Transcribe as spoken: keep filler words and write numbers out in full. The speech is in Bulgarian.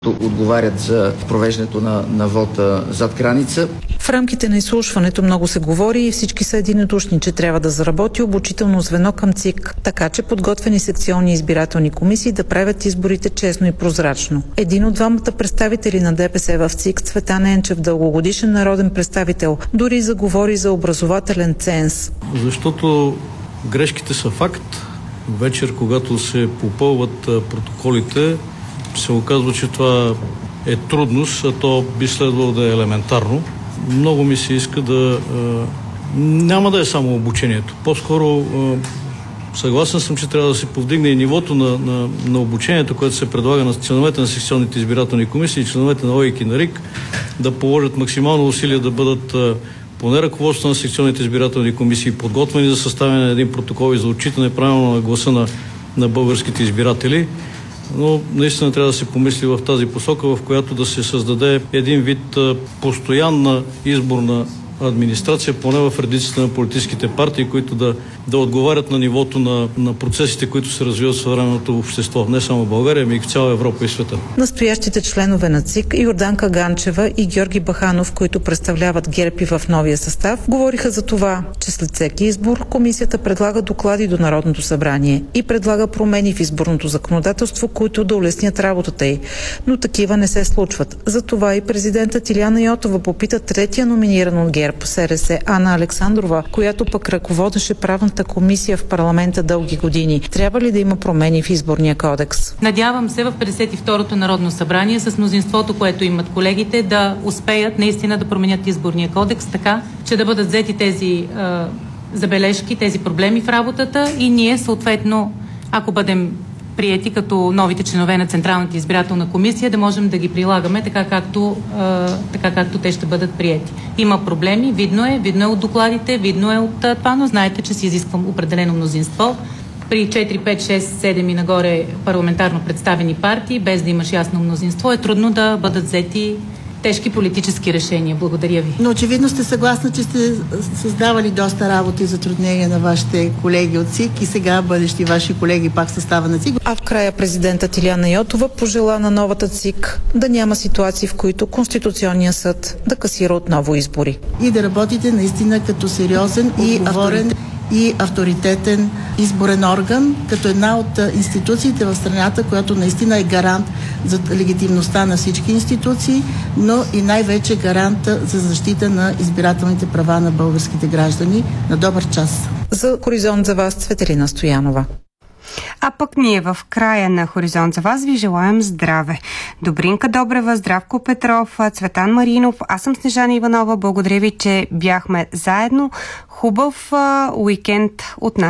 отговарят за провеждането на, на вота зад граница. В рамките на изслушването много се говори и всички са единодушни, че трябва да заработи обучително звено към ЦИК, така че подготвени секционни избирателни комисии да правят изборите честно и прозрачно. Един от двамата представители на ДПС в ЦИК, Цветан Енчев, дългогодишен народен представител, дори заговори за образователен ценз. Защото грешките са факт. Вечер, когато се попълват протоколите, се оказва, че това е трудност, а то би следвало да е елементарно. Много ми се иска да... А, няма да е само обучението. По-скоро а, съгласен съм, че трябва да се повдигне и нивото на, на, на обучението, което се предлага на членовете на секционните избирателни комисии и членовете на ОИК и на РИК, да положат максимално усилия да бъдат а, поне ръководството на секционните избирателни комисии подготвени за съставяне на един протокол и за отчитане правилно на гласа на, на българските избиратели. Но наистина трябва да се помисли в тази посока, в която да се създаде един вид постоянна изборна администрация, поне в редиците на политическите партии, които да, да отговарят на нивото на, на процесите, които се развиват в съвременното общество. Не само в България, ами и в цяла Европа и света. Настоящите членове на ЦИК, Йорданка Ганчева и Георги Баханов, които представляват ГЕРБ и в новия състав, говориха за това, че след всеки избор комисията предлага доклади до Народното събрание и предлага промени в изборното законодателство, които да улеснят работата й. Но такива не се случват. Затова и президентът Илияна Йотова попита третия номиниран от ГЕРБ СРС Анна Александрова, която пък ръководеше правната комисия в парламента дълги години. Трябва ли да има промени в изборния кодекс? Надявам се в петдесет и второто Народно събрание с мнозинството, което имат колегите, да успеят наистина да променят изборния кодекс така, че да бъдат взети тези е, забележки, тези проблеми в работата и ние съответно, ако бъдем приети като новите членове на Централната избирателна комисия, да можем да ги прилагаме така както, а, така както те ще бъдат приети. Има проблеми, видно е, видно е от докладите, видно е от а, това, но знаете, че си изисквам определено мнозинство. При четири, пет, шест, седем и нагоре парламентарно представени партии, без да имаш ясно мнозинство, е трудно да бъдат взети тежки политически решения. Благодаря ви. Но очевидно сте съгласна, че сте създавали доста работа и затруднения на вашите колеги от ЦИК и сега бъдещи ваши колеги пак състава на ЦИК. А в края президентът Илияна Йотова пожела на новата ЦИК да няма ситуации, в които Конституционният съд да касира отново избори. И да работите наистина като сериозен и отговорен и авторитетен изборен орган, като една от институциите в страната, която наистина е гарант за легитимността на всички институции, но и най-вече гарант за защита на избирателните права на българските граждани. На добър час! За Хоризонт за вас, Цветелина Стоянова. А пък ние в края на Хоризонт за вас ви желаем здраве. Добринка Добрева, Здравко Петров, Цветан Маринов, аз съм Снежана Иванова. Благодаря ви, че бяхме заедно. Хубав уикенд от нас.